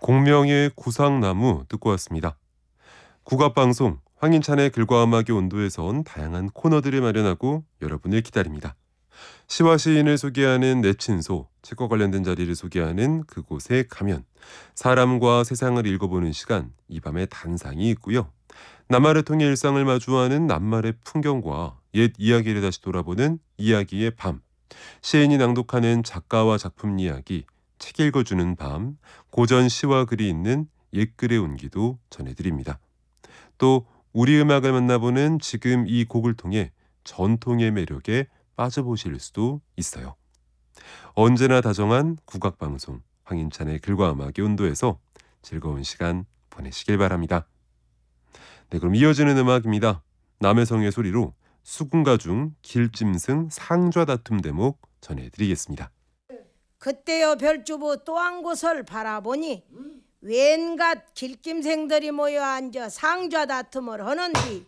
공명의 구상나무 듣고 왔습니다. 국악방송 황인찬의 글과 음악의 온도에선 다양한 코너들을 마련하고 여러분을 기다립니다. 시와 시인을 소개하는 내친소, 책과 관련된 자리를 소개하는 그곳에 가면 사람과 세상을 읽어보는 시간, 이 밤의 단상이 있고요. 낱말을 통해 일상을 마주하는 낱말의 풍경과 옛 이야기를 다시 돌아보는 이야기의 밤, 시인이 낭독하는 작가와 작품 이야기, 책 읽어주는 밤, 고전 시와 글이 있는 옛글의 온기도 전해드립니다. 또 우리 음악을 만나보는 지금 이 곡을 통해 전통의 매력에 빠져보실 수도 있어요. 언제나 다정한 국악방송 황인찬의 글과 음악의 온도에서 즐거운 시간 보내시길 바랍니다. 네, 그럼 이어지는 음악입니다. 남해성의 소리로 수군가중 길짐승 상좌 다툼 대목 전해드리겠습니다. 그때여 별주부 또 한 곳을 바라보니 웬갓 길김생들이 모여 앉아 상좌 다툼을 하는디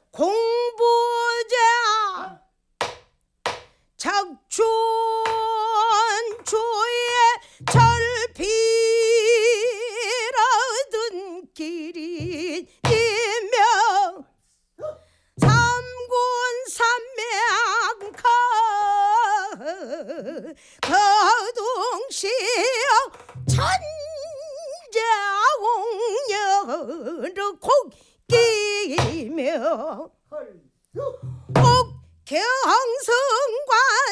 공부자 작춘초에 절비라던 길이 이명 삼군 삼명카 거동시여 천자공녀로 곡기며 옥경승관